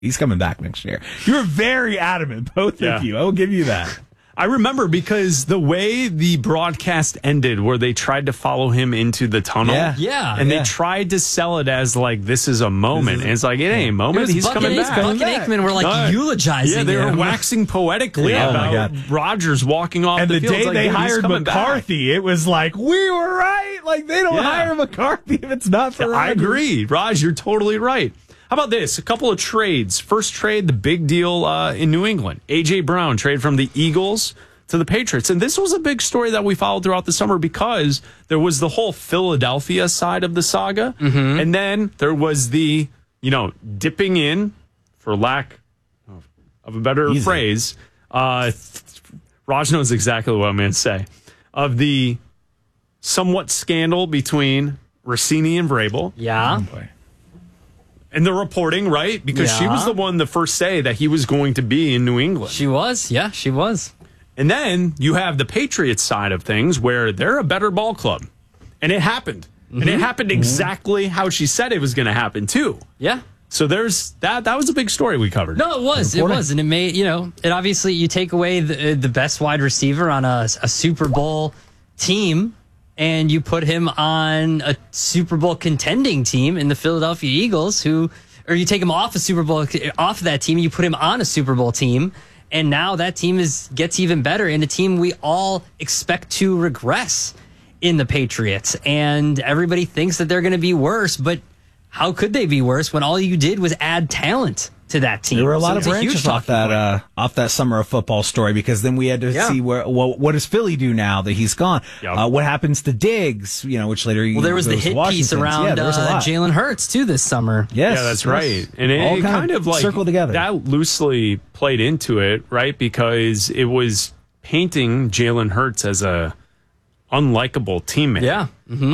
He's coming back next year. You were very adamant, both of you. I will give you that. I remember because the way the broadcast ended, where they tried to follow him into the tunnel. And they tried to sell it as like, this is a moment. And it's like, it ain't a moment. He's coming back. Buck and Aikman were like eulogizing Yeah, they were him. waxing poetically about Rodgers walking off the field. And the day they hired McCarthy, it was like, we were right. Like, they don't hire McCarthy if it's not for Rodgers. I agree. Raj, you're totally right. How about this? A couple of trades. First trade, the big deal in New England. A.J. Brown trade from the Eagles to the Patriots. And this was a big story that we followed throughout the summer because there was the whole Philadelphia side of the saga. Mm-hmm. And then there was the, dipping in, for lack of a better phrase. Raj knows exactly what I'm going to say. Of the somewhat scandal between Rossini and Vrabel. Yeah. Oh, boy. And the reporting, right? Because she was the one to first say that he was going to be in New England. She was. Yeah, she was. And then you have the Patriots side of things where they're a better ball club. And it happened. Mm-hmm. And it happened exactly how she said it was going to happen, too. Yeah. So there's that. That was a big story we covered. No, it was. It was. And it made, it obviously, you take away the best wide receiver on a Super Bowl team, and you put him on a Super Bowl contending team in the Philadelphia Eagles, or you take him off off of that team, and you put him on a Super Bowl team, and now that team gets even better, and a team we all expect to regress in the Patriots. And everybody thinks that they're going to be worse, but how could they be worse when all you did was add talent to that team? There were a lot of branches off that summer of football story, because then we had to see what does Philly do now that he's gone? Yep. What happens to Diggs? Which later there was the hit piece around Jalen Hurts too this summer. Yes, yeah, that's right, and it kind of like circled together. That loosely played into it, right? Because it was painting Jalen Hurts as a unlikable teammate. Yeah,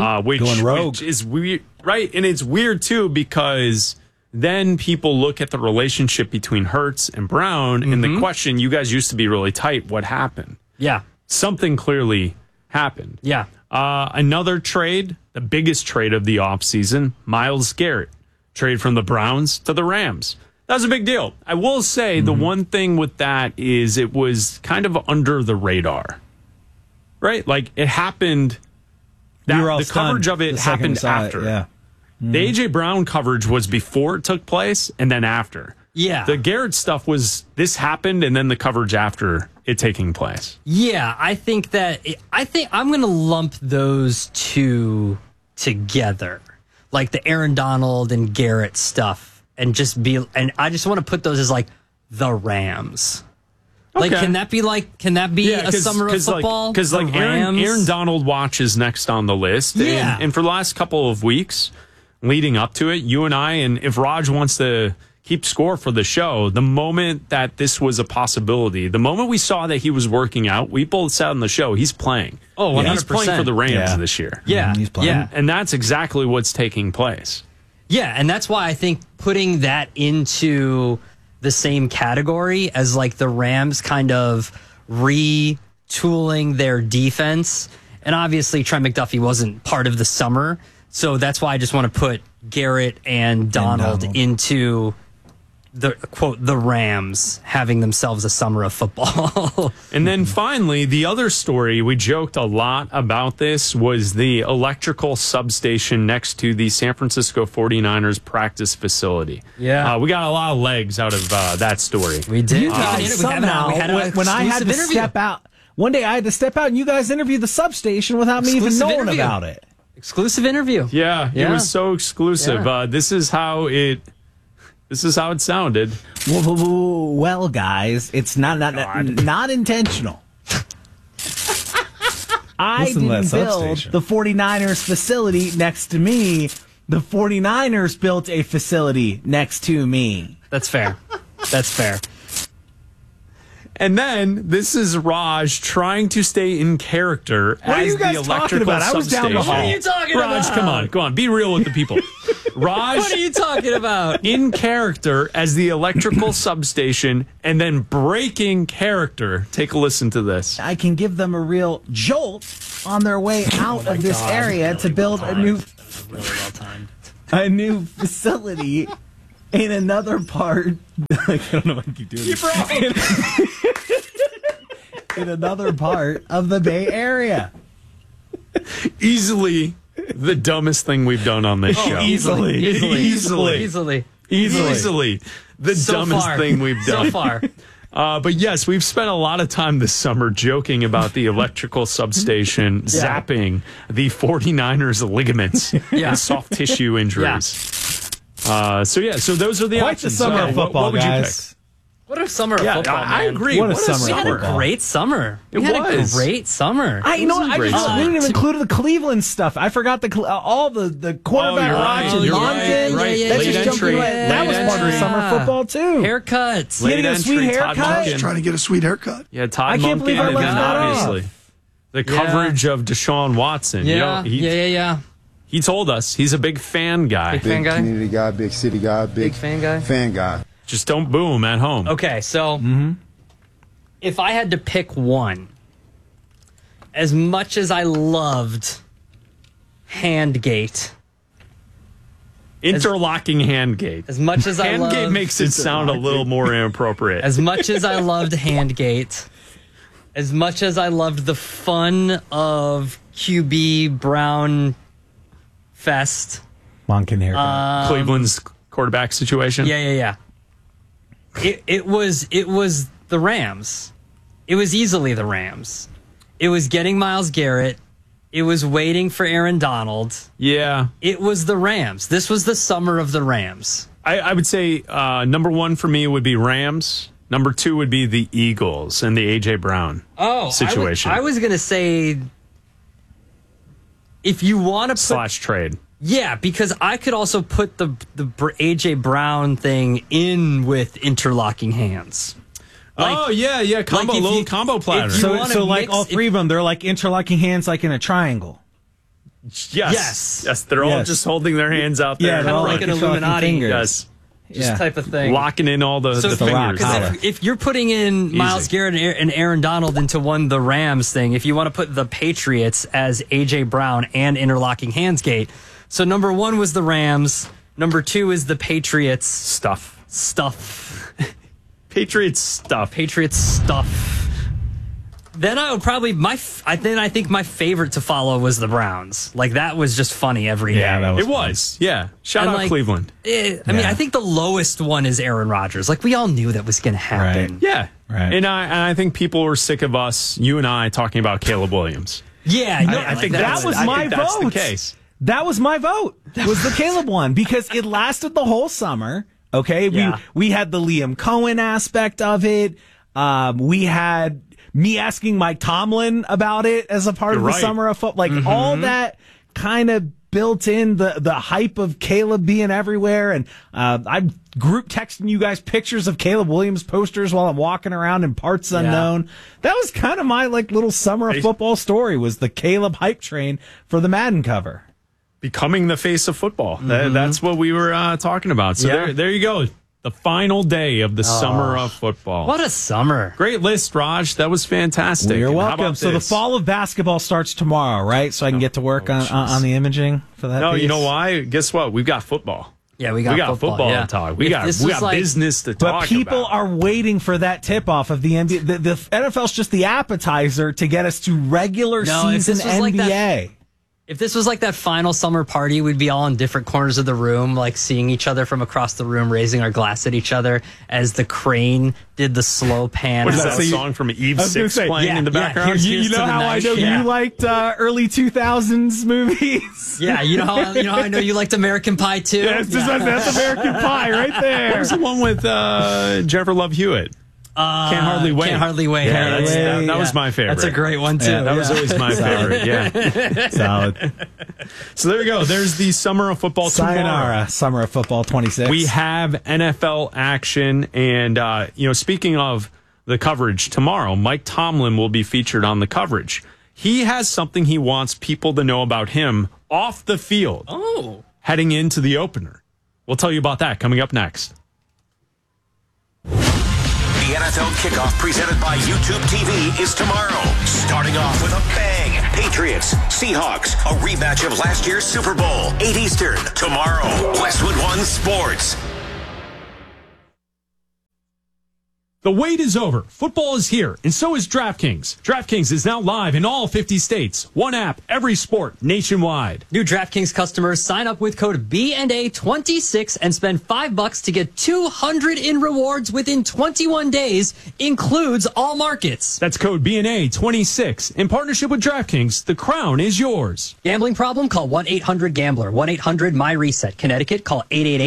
which is weird, right? And it's weird too because then people look at the relationship between Hurts and Brown, and the question, you guys used to be really tight. What happened? Yeah. Something clearly happened. Yeah. Another trade, the biggest trade of the offseason, Myles Garrett. Trade from the Browns to the Rams. That was a big deal. I will say the one thing with that is it was kind of under the radar. Right? Like, it happened. The coverage of it happened after. Yeah. The A.J. Brown coverage was before it took place and then after. Yeah. The Garrett stuff was this happened and then the coverage after it taking place. Yeah, I think I'm going to lump those two together. Like the Aaron Donald and Garrett stuff, and I just want to put those as like the Rams. Like, Okay. can that be a summer of football? Because like Aaron Donald watch is next on the list. Yeah. And for the last couple of weeks leading up to it, you and I, and if Raj wants to keep score for the show, the moment that this was a possibility, the moment we saw that he was working out, we both said on the show, he's playing. Oh, 100%. He's playing for the Rams this year. Yeah. He's playing. Yeah. And that's exactly what's taking place. Yeah, and that's why I think putting that into the same category as like the Rams kind of retooling their defense. And obviously Trent McDuffie wasn't part of the summer. So that's why I just want to put Garrett and Donald into the quote, the Rams having themselves a summer of football. And then finally, the other story, we joked a lot about this, was the electrical substation next to the San Francisco 49ers practice facility. Yeah. We got a lot of legs out of that story. We did. You guys somehow, when I had to step out, one day I had to step out and you guys interviewed the substation without me even knowing about it. Exclusive interview. Yeah, it was so exclusive. Yeah. This is how it sounded. Well, guys, it's not intentional. I didn't build the 49ers facility next to me. The 49ers built a facility next to me. That's fair. That's fair. And then this is Raj trying to stay in character What are as you guys the talking electrical about? I was down the substation. hall. What are you talking about? Raj, come on, go on, be real with the people. Raj, What are you talking about? in character as the electrical substation, and then breaking character. Take a listen to this. I can give them a real jolt on their way out of this area to build a new Really well timed. a new facility In another part, I don't know if I can keep doing this. In another part of the Bay Area. Easily the dumbest thing we've done on this show. Easily. The dumbest thing we've done. So far. But yes, we've spent a lot of time this summer joking about the electrical substation zapping the 49ers ligaments and soft tissue injuries. So those are the Quite options. the summer of football, what would you pick? guys. What a summer of football, I man. agree. What a summer We of had a football. great summer. It was. A great summer. You know what? great We summer. didn't even include the Cleveland stuff. I forgot all the quarterback you're watch right. in You're London. right. That's Late just entry. jumping right. That Late was part of entry. summer football too. Haircuts. Getting a sweet entry, Todd haircut. Monken. Trying to get a sweet haircut. Yeah, Todd I can't Monken, believe I and left then that off. obviously the coverage of Deshaun Watson. Yeah. You know, he told us he's a big fan guy. Big fan guy? Community guy, big city guy, big fan guy? Fan guy. Just don't boo him at home. Okay, so if I had to pick one, as much as I loved Handgate, Interlocking Handgate. as much as I Handgate loved, makes it sound a little more inappropriate. as much as I loved Handgate, as much as I loved the fun of QB Brown Fest. Monken haircut. Cleveland's quarterback situation. Yeah. It was the Rams. It was easily the Rams. It was getting Myles Garrett. It was waiting for Aaron Donald. Yeah. It was the Rams. This was the summer of the Rams. I would say number one for me would be Rams. Number two would be the Eagles and the A.J. Brown situation. I was going to say, if you want to put... / trade. Yeah, because I could also put the A.J. Brown thing in with interlocking hands. Combo, little combo platter. if you wanna So like mix- all three of them, they're like interlocking hands like in a triangle. Yes. They're all Yes. just holding their hands out there. Yeah, they're all like an interlocking Illuminati. fingers. Yes. Just type of thing. Locking in all the So fingers. rock. because if you're putting in Myles Garrett and Aaron Donald into the Rams thing, if you want to put the Patriots as A.J. Brown and interlocking hands gate. So number one was the Rams. Number two is the Patriots stuff. Patriots stuff. Then I would probably I think my favorite to follow was the Browns. Like that was just funny every day. Yeah, that was It was. Yeah. Shout And, out Cleveland. I mean, I think the lowest one is Aaron Rodgers. Like we all knew that was going to happen. Right. Yeah. Right. And I think people were sick of us, you and I, talking about Caleb Williams. Yeah, I think that was my that's vote. the case. That was my vote. Was the Caleb one because it lasted the whole summer. Okay, Yeah. we had the Liam Cohen aspect of it. We had me asking Mike Tomlin about it as a part of the right. summer of football. Like all that kind of built in the hype of Caleb being everywhere. And I'm group texting you guys pictures of Caleb Williams posters while I'm walking around in parts unknown. That was kind of my like little summer of football story, was the Caleb hype train for the Madden cover. Becoming the face of football. That's what we were talking about. So there you go. The final day of the summer of football. What a summer. Great list, Raj. That was fantastic. You're And how welcome. about So the this? fall of basketball starts tomorrow, right? So I can get to work on the imaging for that. No, piece? you know why? Guess what? We've got football. Yeah, we got football yeah. to talk. We If got this was like- business to talk But people about. are waiting for that tip off of the NBA. The NFL's just the appetizer to get us to regular No, if season this was like NBA. that- If this was like that final summer party, we'd be all in different corners of the room, like seeing each other from across the room, raising our glass at each other as the crane did the slow pan. What is out. that song from Eve 6 playing in the background? Here's You know to the how I night. know Yeah. you liked early 2000s movies? Yeah, you know how I know you liked American Pie too. That's American Pie right there. There's the one with Jennifer Love Hewitt. Can't hardly wait. Can't hardly wait. Yeah, Hey, that was my favorite. That's a great one too. Yeah, that was always my favorite. Yeah. Solid. So there you go. There's the summer of football tomorrow. Sayonara, summer of football 26. We have NFL action, and speaking of the coverage tomorrow, Mike Tomlin will be featured on the coverage. He has something he wants people to know about him off the field. Oh. Heading into the opener. We'll tell you about that coming up next. The NFL kickoff presented by YouTube TV is tomorrow. Starting off with a bang. Patriots, Seahawks, a rematch of last year's Super Bowl. 8 Eastern, tomorrow. Westwood One Sports. The wait is over. Football is here, and so is DraftKings. DraftKings is now live in all 50 states. One app, every sport, nationwide. New DraftKings customers sign up with code BNA26 and spend $5 to get $200 in rewards within 21 days. Includes all markets. That's code BNA26. In partnership with DraftKings, the crown is yours. Gambling problem? Call 1-800-GAMBLER. 1-800-MY-RESET. Connecticut, call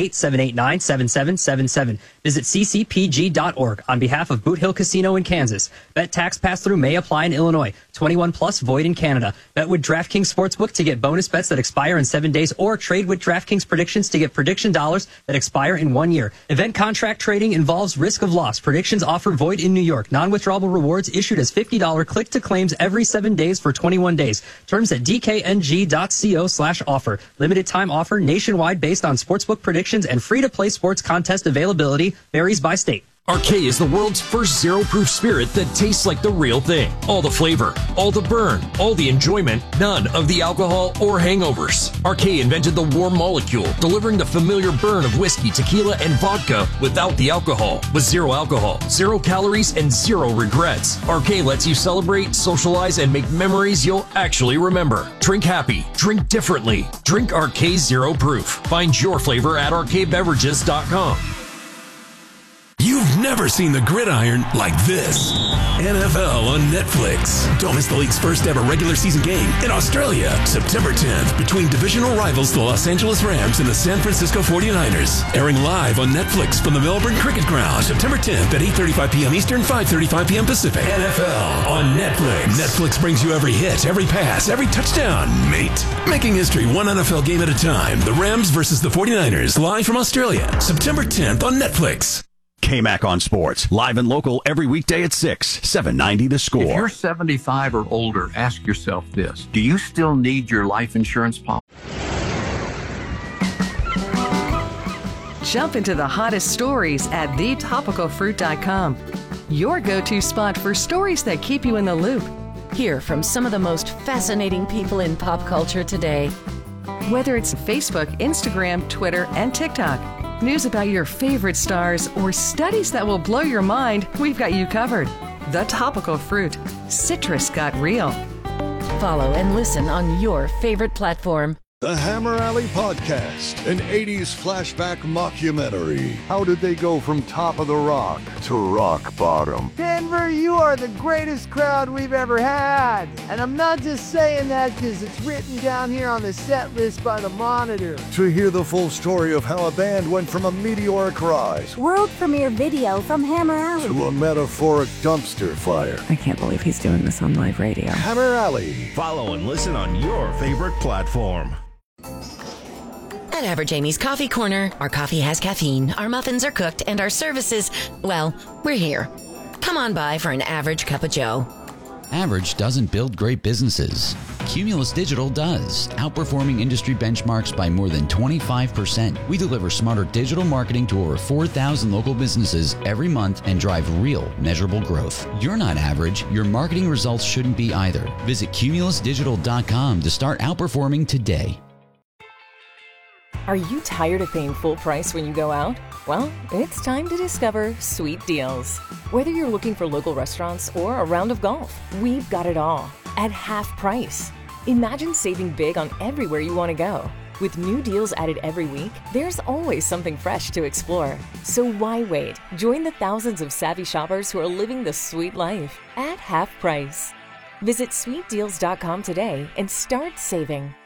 888-789-7777. Visit ccpg.org on behalf of Boot Hill Casino in Kansas. Bet tax pass-through may apply in Illinois. 21 plus, void in Canada. Bet with DraftKings Sportsbook to get bonus bets that expire in 7 days, or trade with DraftKings Predictions to get prediction dollars that expire in 1 year. Event contract trading involves risk of loss. Predictions offer void in New York. Non-withdrawable rewards issued as $50 click-to-claims every 7 days for 21 days. Terms at dkng.co/offer. Limited time offer nationwide based on sportsbook predictions and free-to-play sports contest availability varies by state. Arcade is the world's first zero-proof spirit that tastes like the real thing. All the flavor, all the burn, all the enjoyment, none of the alcohol or hangovers. Arcade invented the warm molecule, delivering the familiar burn of whiskey, tequila, and vodka without the alcohol. With zero alcohol, 0 calories, and 0 regrets. Arcade lets you celebrate, socialize, and make memories you'll actually remember. Drink happy, drink differently. Drink Arcade Zero Proof. Find your flavor at arcadebeverages.com. You've never seen the gridiron like this. NFL on Netflix. Don't miss the league's first ever regular season game in Australia, September 10th, between divisional rivals the Los Angeles Rams and the San Francisco 49ers. Airing live on Netflix from the Melbourne Cricket Ground, September 10th at 8:35 p.m. Eastern, 5:35 p.m. Pacific. NFL on Netflix. Netflix brings you every hit, every pass, every touchdown, mate. Making history one NFL game at a time. The Rams versus the 49ers, live from Australia, September 10th on Netflix. KMAC on Sports, live and local every weekday at 6, 790 The Score. If you're 75 or older, ask yourself this. Do you still need your life insurance policy? Jump into the hottest stories at thetopicalfruit.com. Your go-to spot for stories that keep you in the loop. Hear from some of the most fascinating people in pop culture today. Whether it's Facebook, Instagram, Twitter, and TikTok. News about your favorite stars or studies that will blow your mind, we've got you covered. The Topical Fruit. Citrus got real. Follow and listen on your favorite platform. The Hammer Alley Podcast, an 80s flashback mockumentary. How did they go from top of the rock to rock bottom? Denver, you are the greatest crowd we've ever had. And I'm not just saying that because it's written down here on the set list by the Monitor. To hear the full story of how a band went from a meteoric rise, world premiere video from Hammer Alley, to a metaphoric dumpster fire. I can't believe he's doing this on live radio. Hammer Alley. Follow and listen on your favorite platform. At Average Amy's Coffee Corner, our coffee has caffeine, our muffins are cooked, and our services, well, we're here. Come on by for an average cup of joe. Average doesn't build great businesses. Cumulus Digital does, outperforming industry benchmarks by more than 25%. We deliver smarter digital marketing to over 4,000 local businesses every month and drive real, measurable growth. You're not average. Your marketing results shouldn't be either. Visit cumulusdigital.com to start outperforming today. Are you tired of paying full price when you go out? Well, it's time to discover Sweet Deals. Whether you're looking for local restaurants or a round of golf, we've got it all at half price. Imagine saving big on everywhere you want to go. With new deals added every week, there's always something fresh to explore. So why wait? Join the thousands of savvy shoppers who are living the sweet life at half price. Visit sweetdeals.com today and start saving.